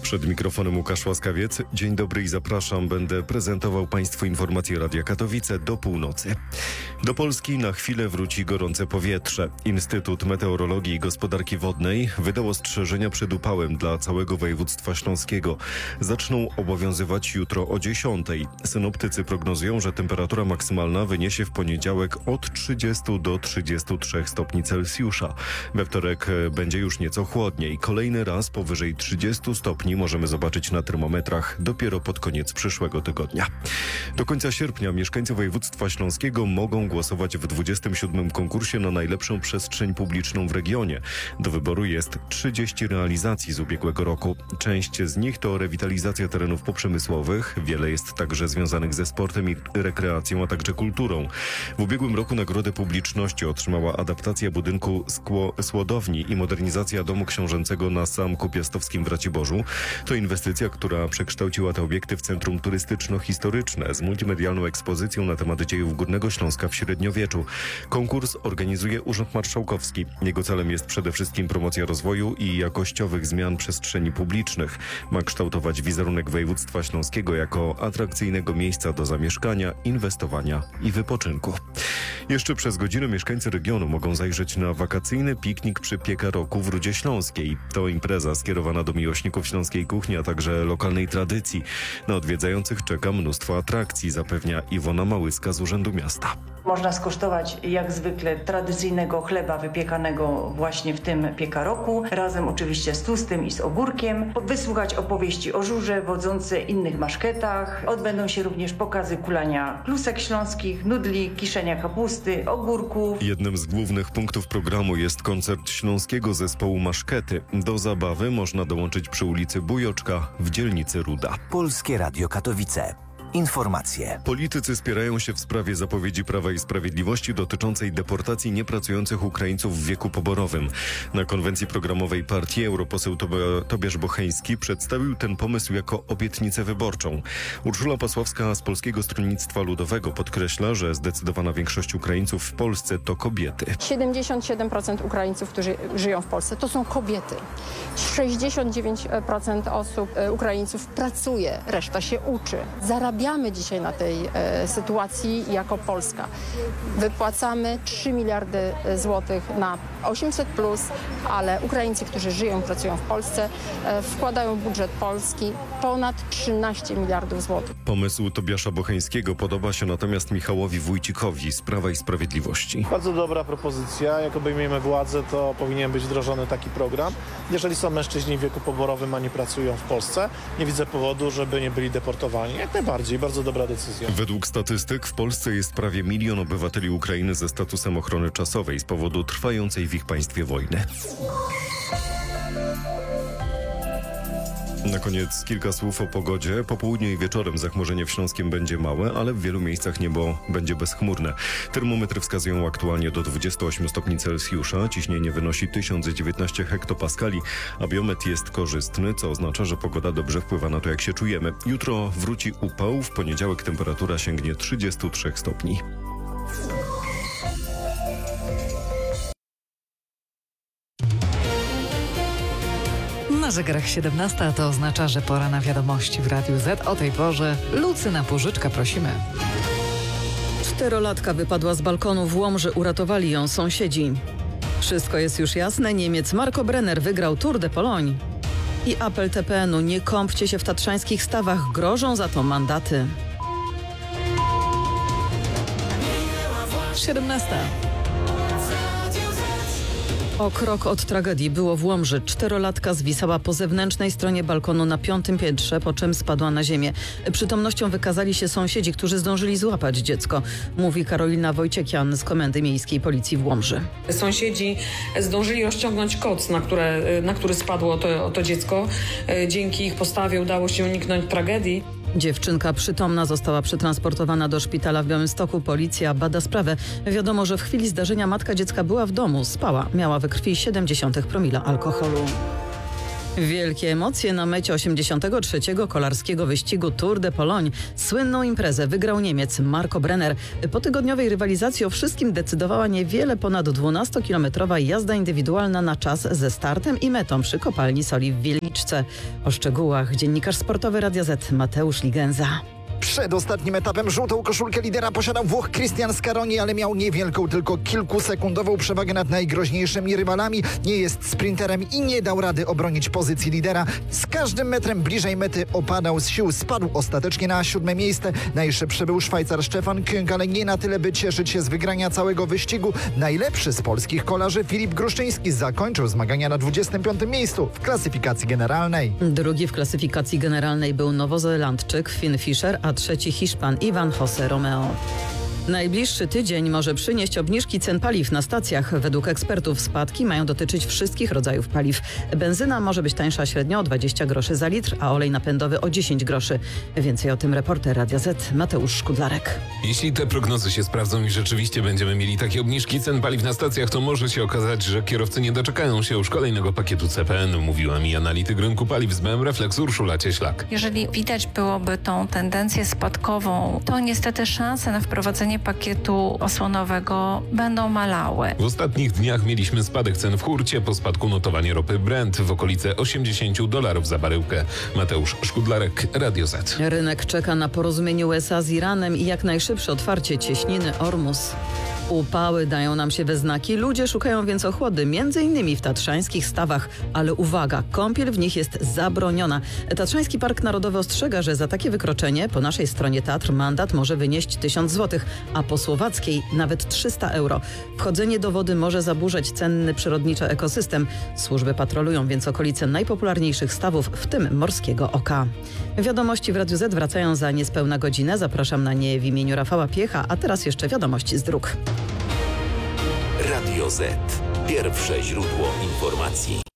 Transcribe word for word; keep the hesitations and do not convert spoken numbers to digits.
Przed mikrofonem Łukasz Łaskawiec. Dzień dobry i zapraszam. Będę prezentował Państwu informacje Radia Katowice do północy. Do Polski na chwilę wróci gorące powietrze. Instytut Meteorologii i Gospodarki Wodnej wydał ostrzeżenia przed upałem dla całego województwa śląskiego. Zaczną obowiązywać jutro o dziesiątej. Synoptycy prognozują, że temperatura maksymalna wyniesie w poniedziałek od trzydziestu do trzydziestu trzech stopni Celsjusza. We wtorek będzie już nieco chłodniej. Kolejny raz powyżej trzydziestu stopni możemy zobaczyć na termometrach dopiero pod koniec przyszłego tygodnia. Do końca sierpnia mieszkańcy województwa śląskiego mogą głosować w dwudziestym siódmym konkursie na najlepszą przestrzeń publiczną w regionie. Do wyboru jest trzydzieści realizacji z ubiegłego roku. Część z nich to rewitalizacja terenów poprzemysłowych. Wiele jest także związanych ze sportem i rekreacją, a także kulturą. W ubiegłym roku nagrodę publiczności otrzymała adaptacja budynku skło- Słodowni i modernizacja domu książęcego na Zamku Piastowskim w Raciborzu. To inwestycja, która przekształciła te obiekty w centrum turystyczno-historyczne z multimedialną ekspozycją na temat dziejów Górnego Śląska w średniowieczu. Konkurs organizuje Urząd Marszałkowski. Jego celem jest przede wszystkim promocja rozwoju i jakościowych zmian przestrzeni publicznych. Ma kształtować wizerunek województwa śląskiego jako atrakcyjnego miejsca do zamieszkania, inwestowania i wypoczynku. Jeszcze przez godzinę mieszkańcy regionu mogą zajrzeć na wakacyjny piknik przy Pieka Roku w Rudzie Śląskiej. To impreza skierowana do miłośników śląskiej kuchni, a także lokalnej tradycji. Na odwiedzających czeka mnóstwo atrakcji, zapewnia Iwona Małyska z Urzędu Miasta. Można skosztować jak zwykle tradycyjnego chleba wypiekanego właśnie w tym Pieka Roku, razem oczywiście z tłustym i z ogórkiem, wysłuchać opowieści o żurze, wodzące innych maszketach. Odbędą się również pokazy kulania klusek śląskich, nudli, kiszenia kapusty, ogórków. Jednym z głównych punktów programu jest koncert śląskiego zespołu Maszkety. Do zabawy można dołączyć przy ulicy Bujoczka w dzielnicy Ruda. Polskie Radio Katowice. Informacje. Politycy spierają się w sprawie zapowiedzi Prawa i Sprawiedliwości dotyczącej deportacji niepracujących Ukraińców w wieku poborowym. Na konwencji programowej partii europoseł Tob- Tobiasz Bocheński przedstawił ten pomysł jako obietnicę wyborczą. Urszula Pasławska z Polskiego Stronnictwa Ludowego podkreśla, że zdecydowana większość Ukraińców w Polsce to kobiety. siedemdziesiąt siedem procent Ukraińców, którzy żyją w Polsce, to są kobiety. sześćdziesiąt dziewięć procent osób, Ukraińców pracuje, reszta się uczy. Zarabiamy dzisiaj na tej e, sytuacji jako Polska. Wypłacamy trzy miliardy złotych na osiemset plus, ale Ukraińcy, którzy żyją, pracują w Polsce, e, wkładają w budżet Polski ponad trzynaście miliardów złotych. Pomysł Tobiasza Bocheńskiego podoba się natomiast Michałowi Wójcikowi z Prawa i Sprawiedliwości. Bardzo dobra propozycja. Jak obejmiemy władzę, to powinien być wdrożony taki program. Jeżeli są mężczyźni w wieku poborowym, a nie pracują w Polsce, nie widzę powodu, żeby nie byli deportowani. Jak najbardziej, bardzo dobra decyzja. Według statystyk w Polsce jest prawie milion obywateli Ukrainy ze statusem ochrony czasowej z powodu trwającej w ich państwie wojny. Na koniec kilka słów o pogodzie. Po południu i wieczorem zachmurzenie w Śląskiem będzie małe, ale w wielu miejscach niebo będzie bezchmurne. Termometry wskazują aktualnie do dwudziestu ośmiu stopni Celsjusza. Ciśnienie wynosi tysiąc dziewiętnaście hektopaskali, a biometr jest korzystny, co oznacza, że pogoda dobrze wpływa na to, jak się czujemy. Jutro wróci upał, w poniedziałek temperatura sięgnie trzydziestu trzech stopni. Na zegarach siedemnasta, a to oznacza, że pora na wiadomości w Radiu Z. O tej porze Lucyna Płużyczka, prosimy. Czterolatka wypadła z balkonu w Łomży, uratowali ją sąsiedzi. Wszystko jest już jasne, Niemiec Marco Brenner wygrał Tour de Pologne. I apel T P N-u: nie kąpcie się w tatrzańskich stawach, grożą za to mandaty. siedemnasta. O krok od tragedii było w Łomży. Czterolatka zwisała po zewnętrznej stronie balkonu na piątym piętrze, po czym spadła na ziemię. Przytomnością wykazali się sąsiedzi, którzy zdążyli złapać dziecko, mówi Karolina Wojciekian z Komendy Miejskiej Policji w Łomży. Sąsiedzi zdążyli rozciągnąć koc, na, które, na który spadło to, to dziecko. Dzięki ich postawie udało się uniknąć tragedii. Dziewczynka przytomna została przetransportowana do szpitala w Białymstoku. Policja bada sprawę. Wiadomo, że w chwili zdarzenia matka dziecka była w domu, spała. Miała we krwi siedemdziesiąt promila alkoholu. Wielkie emocje na mecie osiemdziesiątego trzeciego kolarskiego wyścigu Tour de Pologne. Słynną imprezę wygrał Niemiec Marco Brenner. Po tygodniowej rywalizacji o wszystkim decydowała niewiele ponad dwunastokilometrowa jazda indywidualna na czas ze startem i metą przy kopalni soli w Wieliczce. O szczegółach dziennikarz sportowy Radia Z Mateusz Ligenza. Przed ostatnim etapem żółtą koszulkę lidera posiadał Włoch Cristian Scaroni, ale miał niewielką, tylko kilkusekundową przewagę nad najgroźniejszymi rywalami. Nie jest sprinterem i nie dał rady obronić pozycji lidera. Z każdym metrem bliżej mety opadał z sił. Spadł ostatecznie na siódme miejsce. Najszybszy był Szwajcar Stefan Küng, ale nie na tyle, by cieszyć się z wygrania całego wyścigu. Najlepszy z polskich kolarzy Filip Gruszczyński zakończył zmagania na dwudziestym piątym miejscu w klasyfikacji generalnej. Drugi w klasyfikacji generalnej był Nowozelandczyk Finn Fischer, a trzeci Hiszpan Ivan José Romeo. Najbliższy tydzień może przynieść obniżki cen paliw na stacjach. Według ekspertów spadki mają dotyczyć wszystkich rodzajów paliw. Benzyna może być tańsza średnio o dwadzieścia groszy za litr, a olej napędowy o dziesięć groszy. Więcej o tym reporter Radia Z Mateusz Szkudlarek. Jeśli te prognozy się sprawdzą i rzeczywiście będziemy mieli takie obniżki cen paliw na stacjach, to może się okazać, że kierowcy nie doczekają się już kolejnego pakietu C P N, mówiła mi analityk rynku paliw z B M Reflex Urszula Cieślak. Jeżeli widać byłoby tą tendencję spadkową, to niestety szanse na wprowadzenie pakietu osłonowego będą malały. W ostatnich dniach mieliśmy spadek cen w hurcie, po spadku notowanie ropy Brent w okolice osiemdziesiąt dolarów za baryłkę. Mateusz Szkudlarek, Radio Z. Rynek czeka na porozumienie U S A z Iranem i jak najszybsze otwarcie cieśniny Ormus. Upały dają nam się we znaki, ludzie szukają więc ochłody, między innymi w tatrzańskich stawach, ale uwaga, kąpiel w nich jest zabroniona. Tatrzański Park Narodowy ostrzega, że za takie wykroczenie po naszej stronie Tatr mandat może wynieść tysiąc złotych, a po słowackiej nawet trzysta euro. Wchodzenie do wody może zaburzać cenny przyrodniczy ekosystem. Służby patrolują więc okolice najpopularniejszych stawów, w tym Morskiego Oka. Wiadomości w Radiu Z wracają za niespełna godzinę. Zapraszam na nie w imieniu Rafała Piecha, a teraz jeszcze wiadomości z dróg. Radio Z. Pierwsze źródło informacji.